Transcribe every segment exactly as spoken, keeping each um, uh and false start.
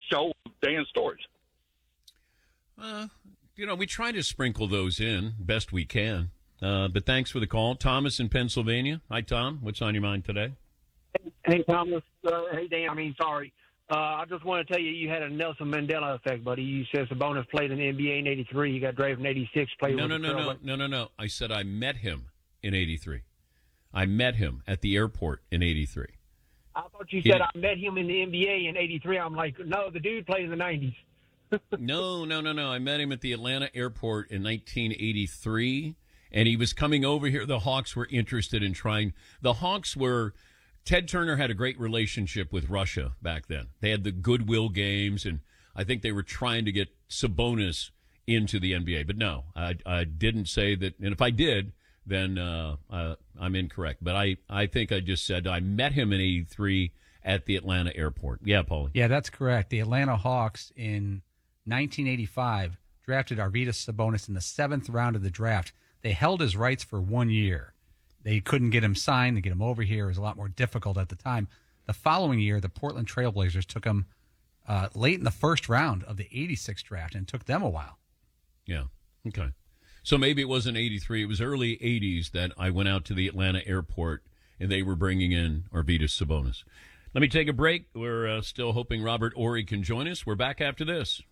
show Dan's stories. Uh, you know, we try to sprinkle those in best we can. Uh, but thanks for the call. Thomas in Pennsylvania. Hi, Tom. What's on your mind today? Hey, Thomas. Uh, hey, Dan. I mean, sorry. Uh, I just want to tell you, you had a Nelson Mandela effect, buddy. You said Sabonis played in the N B A in eighty-three. You got drafted in eighty-six. Played no, with no, the no, no, no, no, no. I said I met him in eighty-three. I met him at the airport in eighty-three. I thought you said I met him in the N B A in eighty-three. I'm like, no, the dude played in the nineties. no, no, no, no. I met him at the Atlanta airport in nineteen eighty-three, and he was coming over here. The Hawks were interested in trying. The Hawks were. Ted Turner had a great relationship with Russia back then. They had the goodwill games, and I think they were trying to get Sabonis into the N B A. But no, I, I didn't say that. And if I did, then uh, uh, I'm incorrect. But I, I think I just said I met him in eighty-three at the Atlanta airport. Yeah, Paulie. Yeah, that's correct. The Atlanta Hawks in nineteen eighty-five drafted Arvydas Sabonis in the seventh round of the draft. They held his rights for one year. They couldn't get him signed to get him over here. It was a lot more difficult at the time. The following year, the Portland Trailblazers took him uh, late in the first round of the eighty-six draft, and it took them a while. Yeah. Okay. So maybe it wasn't eighty-three. It was early eighties that I went out to the Atlanta airport, and they were bringing in Arvydas Sabonis. Let me take a break. We're uh, still hoping Robert Horry can join us. We're back after this.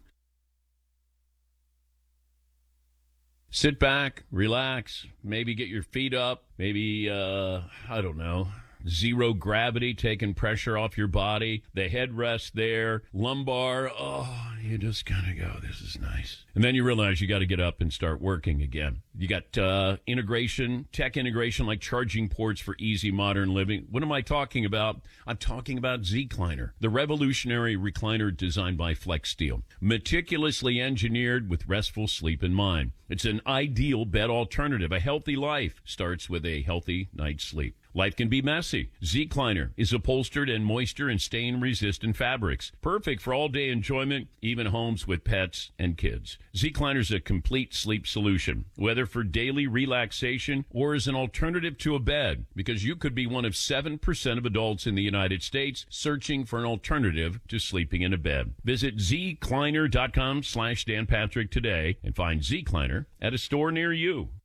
Sit back, relax, maybe get your feet up, maybe, uh, I don't know, zero gravity, taking pressure off your body, the headrest there, lumbar, oh, you just kind of go, this is nice. And then you realize you got to get up and start working again. You got uh, integration, tech integration like charging ports for easy modern living. What am I talking about? I'm talking about Z-Cliner, the revolutionary recliner designed by Flex Steel, meticulously engineered with restful sleep in mind. It's an ideal bed alternative. A healthy life starts with a healthy night's sleep. Life can be messy. Z-Cliner is upholstered in moisture and stain-resistant fabrics. Perfect for all-day enjoyment, even homes with pets and kids. Z-Cliner is a complete sleep solution, whether for daily relaxation or as an alternative to a bed, because you could be one of seven percent of adults in the United States searching for an alternative to sleeping in a bed. Visit Z Cliner dot com slash Dan Patrick today and find Z-Cliner at a store near you.